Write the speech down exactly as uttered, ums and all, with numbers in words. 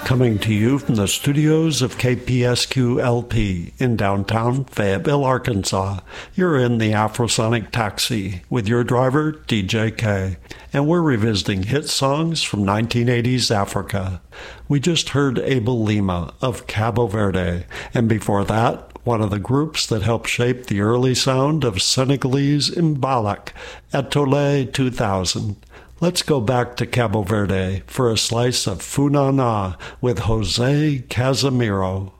Coming to you from the studios of K P S Q L P in downtown Fayetteville, Arkansas. You're in the Afrosonic Taxi with your driver, D J K, and we're revisiting hit songs from nineteen eighties Africa. We just heard Abel Lima of Cabo Verde, and before that, one of the groups that helped shape the early sound of Senegalese Mbalax, Etole two thousand. Let's go back to Cabo Verde for a slice of Funana with Jose Casimiro.